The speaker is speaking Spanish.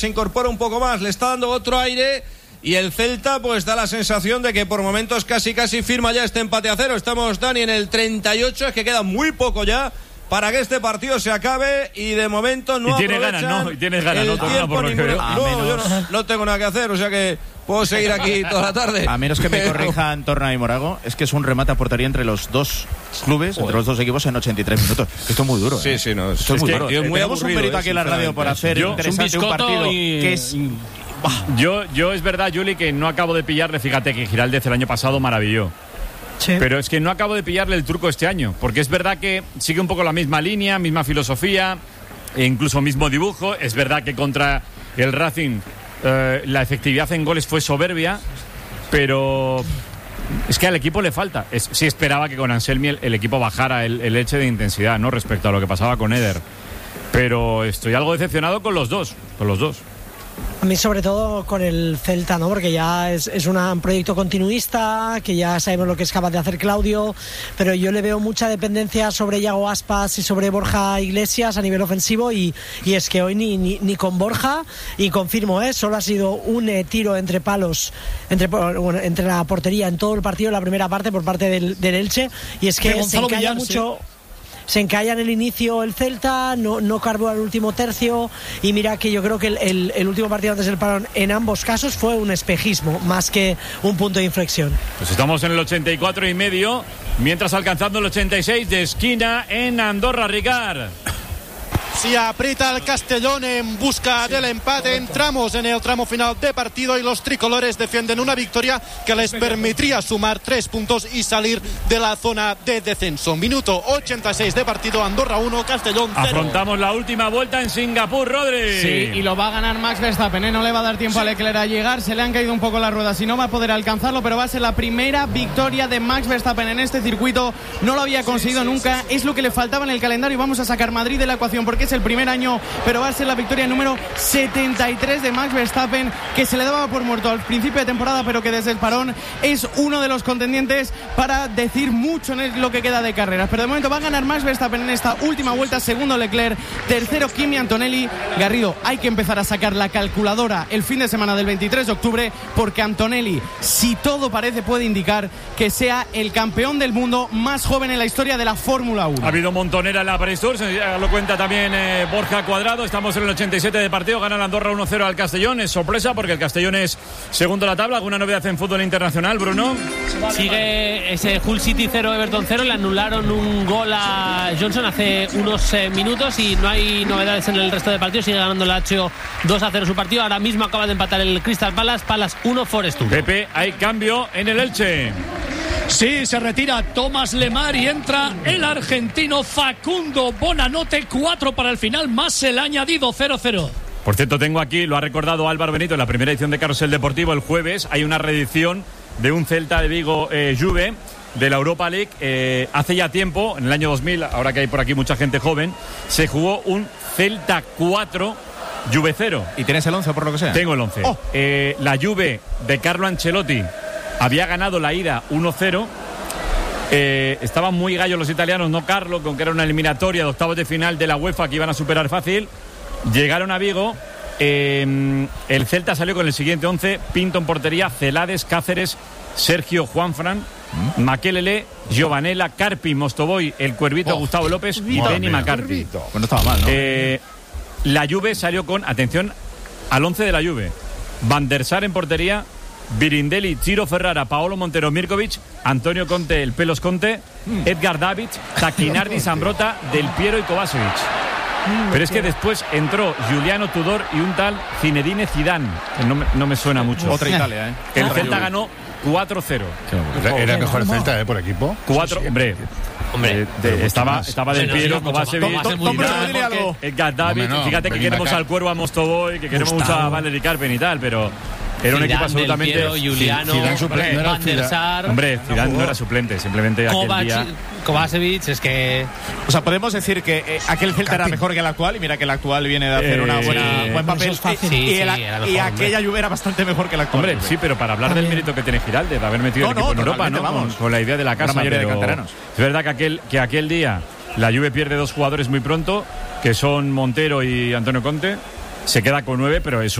se incorpora un poco más, le está dando otro aire y el Celta pues da la sensación de que por momentos casi firma ya este empate a 0. Estamos, Dani, en el 38, es que queda muy poco ya para que este partido se acabe y de momento no aprovechan. Y tienes ganas, ¿no? Por yo no tengo nada que hacer, o sea que puedo seguir aquí toda la tarde. A menos que me corrijan Torna y Morago, es que es un remate a portería entre los dos clubes, entre los dos equipos en 83 minutos. Esto es muy duro. Sí, no. Esto es muy duro. Tenemos un perito aquí en la radio por hacer interesante un partido que es... Yo es verdad, Juli, que no acabo de pillarle. Fíjate que Giraldez el año pasado maravilló. Sí. Pero es que no acabo de pillarle el truco este año, porque es verdad que sigue un poco la misma línea, misma filosofía, e incluso mismo dibujo. Es verdad que contra el Racing la efectividad en goles fue soberbia, pero es que al equipo le falta. Sí esperaba que con Anselmi el equipo bajara el eche de intensidad, ¿no? Respecto a lo que pasaba con Eder. Pero estoy algo decepcionado con los dos. A mí sobre todo con el Celta, ¿no? Porque ya es un proyecto continuista, que ya sabemos lo que es capaz de hacer Claudio, pero yo le veo mucha dependencia sobre Iago Aspas y sobre Borja Iglesias a nivel ofensivo y es que hoy ni con Borja, y confirmo, solo ha sido un tiro entre palos, entre la portería en todo el partido, en la primera parte por parte del Elche, y es que se encalla mucho... Se encalla en el inicio el Celta, no carbura el último tercio, y mira que yo creo que el último partido antes del parón en ambos casos fue un espejismo más que un punto de inflexión. Pues estamos en el 84,5, mientras alcanzando el 86 de esquina en Andorra, Ricard. Si aprieta el Castellón en busca del empate, entramos en el tramo final de partido y los tricolores defienden una victoria que les permitiría sumar 3 puntos y salir de la zona de descenso. Minuto 86 de partido, Andorra 1, Castellón 0. Afrontamos la última vuelta en Singapur, Rodri. Sí, y lo va a ganar Max Verstappen, no le va a dar tiempo a Leclerc a llegar, se le han caído un poco las ruedas y no va a poder alcanzarlo, pero va a ser la primera victoria de Max Verstappen en este circuito. No lo había conseguido nunca, es lo que le faltaba en el calendario, y vamos a sacar Madrid de la ecuación porque es el primer año, pero va a ser la victoria número 73 de Max Verstappen, que se le daba por muerto al principio de temporada, pero que desde el parón es uno de los contendientes para decir mucho en lo que queda de carreras. Pero de momento va a ganar Max Verstappen en esta última vuelta, segundo Leclerc, tercero Kimi Antonelli. Garrido, hay que empezar a sacar la calculadora el fin de semana del 23 de octubre, porque Antonelli, si todo parece, puede indicar que sea el campeón del mundo más joven en la historia de la Fórmula 1. Ha habido montonera en la Paris-Tours, lo cuenta también Borja Cuadrado. Estamos en el 87 de partido, gana el Andorra 1-0 al Castellón. Es sorpresa porque el Castellón es segundo en la tabla. ¿Alguna novedad en fútbol internacional, Bruno? Sigue ese Hull City 0, Everton 0. Le anularon un gol a Johnson hace unos minutos y no hay novedades en el resto de partidos. Sigue ganando el Lazio 2-0 su partido. Ahora mismo acaba de empatar el Crystal Palace 1, Forest 1. Pepe, hay cambio en el Elche. Sí, se retira Tomás Lemar y entra el argentino Facundo Bonanote. 4 para el final, más el añadido, 0-0. Por cierto, tengo aquí, lo ha recordado Álvaro Benito, en la primera edición de Carrusel Deportivo el jueves hay una reedición de un Celta de Vigo Juve de la Europa League. Hace ya tiempo, en el año 2000, ahora que hay por aquí mucha gente joven, se jugó un Celta 4 Juve 0. ¿Y tienes el 11 por lo que sea? Tengo el 11. La Juve de Carlo Ancelotti había ganado la ida 1-0. Estaban muy gallos los italianos, no Carlo, con que era una eliminatoria de octavos de final de la UEFA que iban a superar fácil. Llegaron a Vigo. El Celta salió con el siguiente 11: Pinto en portería, Celades, Cáceres, Sergio Juanfran, Makelele, Giovanella, Carpi, Mostovoy, el Cuervito, Gustavo López y Benny McCarthy. Pues no estaba mal, ¿no? La Juve salió con, atención, al 11 de la Juve: Van der Sar en portería, Birindelli, Ciro Ferrara, Paolo Montero, Mirkovic, Antonio Conte, el Pelos Conte, Edgar Davic, Tacchinardi, Zambrota, Del Piero y Kovacevic. Pero es que después entró Giuliano Tudor y un tal Zinedine Zidane, que no me suena mucho. Otra Italia, ¿eh? El Celta ganó 4-0. ¿Era mejor el Celta por equipo? 4, hombre, estaba Del Piero, Kovacevic, Edgar Davic. Fíjate que queremos al Cuervo, a Mostovoy, que queremos mucho a Valery Carpen y tal, pero era un equipo absolutamente... Del Piero, Giuliano, Van der Sar... Hombre, Zidane no era suplente, simplemente aquel día... Kovacevic, es que... O sea, podemos decir que aquel Celta era mejor que el actual, y mira que el actual viene de hacer buen papel. Y aquella Juve era bastante mejor que el actual. Hombre, sí, pero para hablar del mérito que tiene Giraldez, de haber metido el equipo en Europa, ¿no? Con la idea de la casa. La mayoría de canteranos. Es verdad que aquel día la Juve pierde 2 jugadores muy pronto, que son Montero y Antonio Conte. se queda con 9, pero es